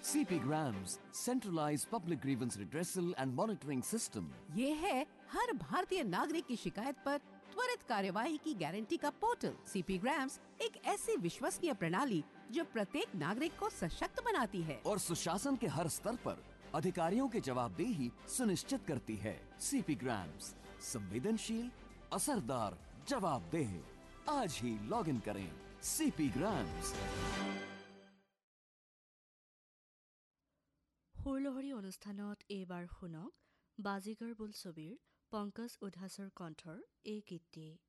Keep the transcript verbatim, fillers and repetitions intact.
C P Grams, centralized public grievance redressal and monitoring system. ये है हर भारतीय नागरिक की शिकायत पर त्वरित कार्यवाही की गारंटी का पोर्टल। C P Grams एक ऐसी विश्वसनीय प्रणाली जो प्रत्येक नागरिक को सशक्त बनाती है और सुशासन के हर स्तर पर अधिकारियों की जवाबदेही सुनिश्चित करती है। C P Grams, संवेदनशील, असरदार, जवाबदेह। आज ही लॉग इन करें C P Grams। সুৰলহৰী অনুষ্ঠানত এইবাৰ শুনক বাজিগৰ বোল ছবিৰ পংকজ উধাসৰ কণ্ঠৰ এই গীতটি।